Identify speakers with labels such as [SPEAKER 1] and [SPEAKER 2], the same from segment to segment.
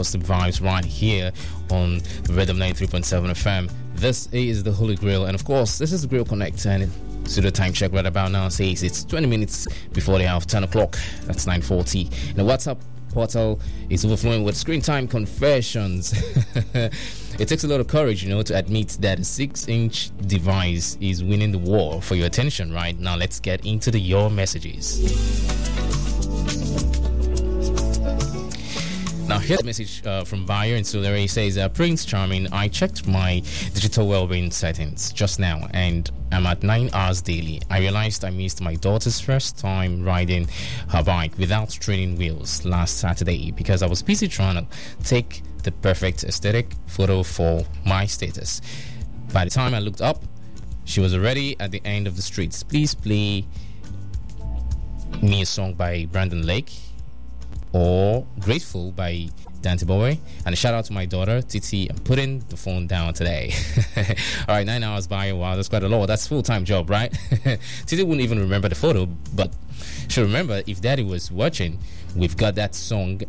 [SPEAKER 1] positive vibes right here on Rhythm 93.7 FM. This is the Holy Grail, and of course, this is the Grail Connect, and so the time check right about now says it's 20 minutes before the hour of 10 o'clock. That's 9:40. And the WhatsApp portal is overflowing with screen time confessions. It takes a lot of courage, to admit that a 6-inch device is winning the war for your attention. Right now, let's get into your messages. Now, here's a message from Bayer in Sulere. He says, Prince Charming, I checked my digital well-being settings just now, and I'm at 9 hours daily. I realized I missed my daughter's first time riding her bike without training wheels last Saturday because I was busy trying to take the perfect aesthetic photo for my status. By the time I looked up, she was already at the end of the streets. Please play me a song by Brandon Lake or Grateful by Dante Boy, and a shout out to my daughter Titi. I'm putting the phone down today. All right, 9 hours by, wow, that's quite a lot. That's a full-time job, right? Titi wouldn't even remember the photo, but she'll remember if Daddy was watching. We've got that song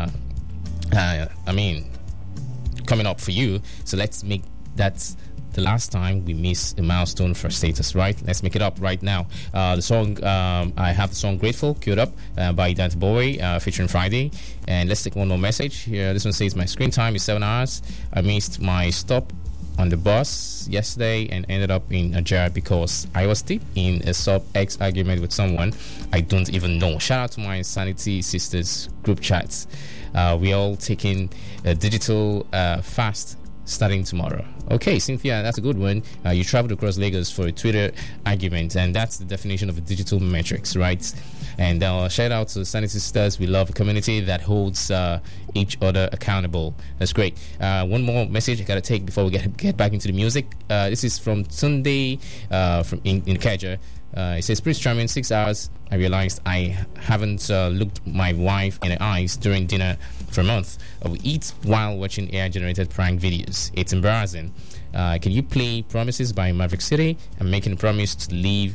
[SPEAKER 1] coming up for you, so let's make that the last time we miss a milestone for status, right? Let's make it up right now. The song, I have the song Grateful queued up by Dante Boy featuring Friday. And let's take one more message here. This one says, my screen time is 7 hours. I missed my stop on the bus yesterday and ended up in a jar because I was deep in a sub-X argument with someone I don't even know. Shout out to my Sanity Sisters group chats. We're all taking a digital fast starting tomorrow. Okay, Cynthia, that's a good one. You traveled across Lagos for a Twitter argument, and that's the definition of a digital metrics, right? And shout out to Sanity Sisters. We love a community that holds each other accountable. That's great. One more message I gotta take before we get back into the music. This is from Tunde from in Keja. It says, Prince Charming, 6 hours. I realized I haven't looked my wife in the eyes during dinner for a month. We eat while watching AI-generated prank videos. It's embarrassing. Can you play Promises by Maverick City? I'm making a promise to leave